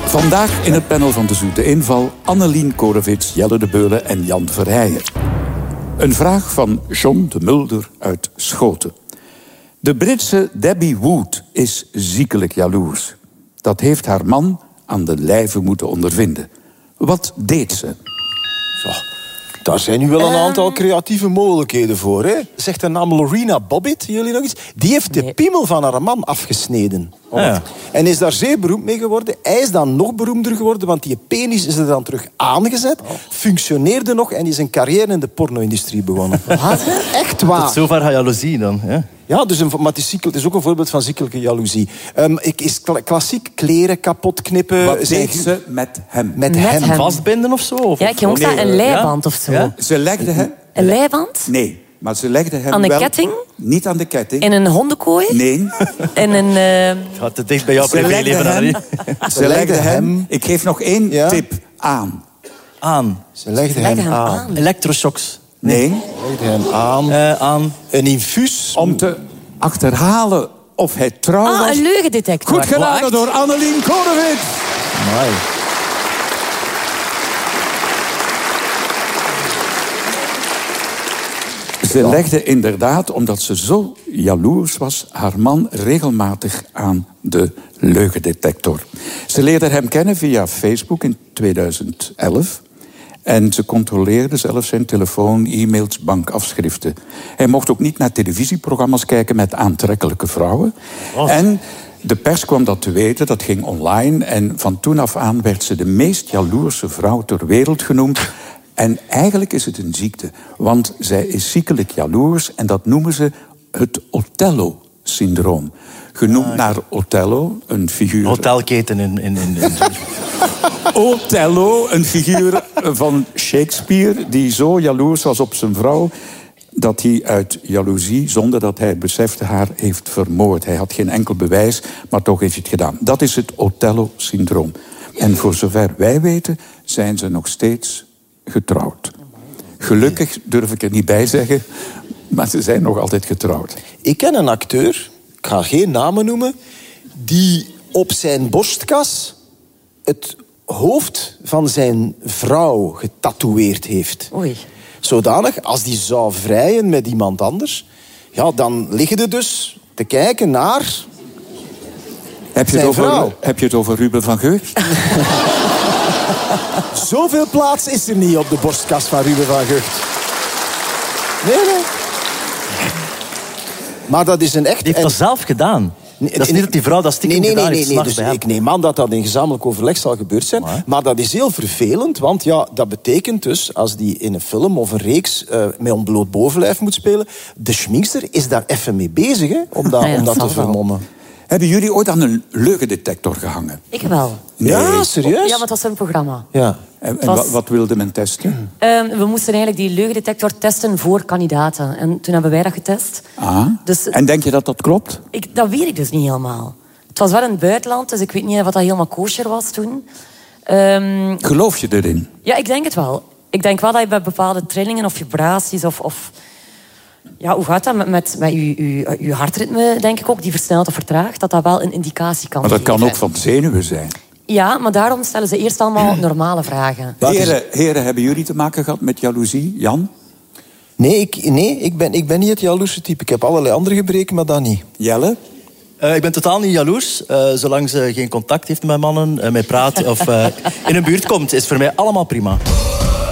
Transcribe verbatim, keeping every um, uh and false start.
Vandaag in het panel van De Zoete Inval Annelien Korevits, Jelle de Beulen en Jan Verheijen. Een vraag van John de Mulder uit Schoten. De Britse Debbie Wood is ziekelijk jaloers. Dat heeft haar man aan de lijve moeten ondervinden. Wat deed ze? Zo, daar zijn nu wel een aantal creatieve mogelijkheden voor. Hè? Zegt de naam Lorena Bobbitt, jullie nog iets? Die heeft de piemel van haar man afgesneden. Oh, ja. En is daar zeer beroemd mee geworden. Hij is dan nog beroemder geworden, want die penis is er dan terug aangezet. Oh. Functioneerde nog en is een carrière in de porno-industrie begonnen. Wat? Echt waar. Tot zover haar jaloezie dan. Ja, ja dus een, maar het is, het is ook een voorbeeld van ziekelijke jaloezie. Um, ik, is klassiek kleren kapot knippen. Wat deed ze met hem? Met, met hem. hem. Vastbinden of zo? Of, ja, ik jong nee, een leiband ja? of zo. Ja? Ze legde hem... Een leiband? Nee. Maar ze legde hem aan de wel... ketting? Niet aan de ketting. In een hondenkooi? Nee. In een... Uh... Gaat te dicht bij jouw privéleven. Hem... Ze legde hem... Ik geef nog één ja? tip aan. Aan. Ze legde, ze legde hem, hem aan. aan. Electroshocks. Nee. Ze legde hem aan. Uh, aan. Een infuus. Om te achterhalen of hij trouw was. Ah, een leugendetector. Goed geraden door Annelien Korevits. Mooi. Ze legde inderdaad, omdat ze zo jaloers was, haar man regelmatig aan de leugendetector. Ze leerde hem kennen via Facebook in tweeduizend elf. En ze controleerde zelfs zijn telefoon, e-mails, bankafschriften. Hij mocht ook niet naar televisieprogramma's kijken met aantrekkelijke vrouwen. Oh. En de pers kwam dat te weten, dat ging online. En van toen af aan werd ze de meest jaloerse vrouw ter wereld genoemd. En eigenlijk is het een ziekte, want zij is ziekelijk jaloers en dat noemen ze het Othello-syndroom. Genoemd ah, naar Othello, een figuur... Hotelketen in... in, in, in... Othello, een figuur van Shakespeare die zo jaloers was op zijn vrouw dat hij uit jaloezie, zonder dat hij het besefte, haar heeft vermoord. Hij had geen enkel bewijs, maar toch heeft hij het gedaan. Dat is het Othello-syndroom. En voor zover wij weten, zijn ze nog steeds getrouwd. Gelukkig durf ik er niet bij zeggen, maar ze zijn nog altijd getrouwd. Ik ken een acteur, ik ga geen namen noemen, die op zijn borstkas het hoofd van zijn vrouw getatoeëerd heeft. Oei. Zodanig, als die zou vrijen met iemand anders, ja, dan liggen er dus te kijken naar heb je het over, vrouw. Heb je het over Ruben van Gucht? Zoveel plaats is er niet op de borstkas van Ruben van Gucht. Nee, nee. Maar dat is een echt... Die heeft dat zelf gedaan. Nee, dat is niet dat die vrouw dat stiekem nee, nee, gedaan nee, heeft. nee, nee. Dus ik neem aan dat dat in gezamenlijk overleg zal gebeurd zijn. Maar, maar dat is heel vervelend, want ja, dat betekent dus... als die in een film of een reeks uh, met ontbloot bovenlijf moet spelen... de schminkster is daar even mee bezig, hè, om dat, ja, ja, om dat te vermommen. Hebben jullie ooit aan een leugendetector gehangen? Ik wel. Nee. Ja, serieus? Ja, maar het was een programma. Ja. En, en was... wat, wat wilde men testen? Uh, we moesten eigenlijk die leugendetector testen voor kandidaten. En toen hebben wij dat getest. Ah. Dus, en denk je dat dat klopt? Ik, dat weet ik dus niet helemaal. Het was wel in het buitenland, dus ik weet niet of dat helemaal kosher was toen. Um... Geloof je erin? Ja, ik denk het wel. Ik denk wel dat je bij bepaalde trillingen of vibraties of... of... Ja, hoe gaat dat met, met, met uw, uw, uw hartritme, denk ik ook, die versnelt of vertraagt, dat dat wel een indicatie kan Maar dat geven. kan ook van zenuwen zijn. Ja, maar daarom stellen ze eerst allemaal normale vragen. Heren, heren, hebben jullie te maken gehad met jaloezie? Jan? Nee, ik, nee ik, ben, ik ben niet het jaloerse type. Ik heb allerlei andere gebreken, maar dat niet. Jelle? Uh, ik ben totaal niet jaloers. Uh, zolang ze geen contact heeft met mannen, uh, met praat of uh, in een buurt komt, is voor mij allemaal prima.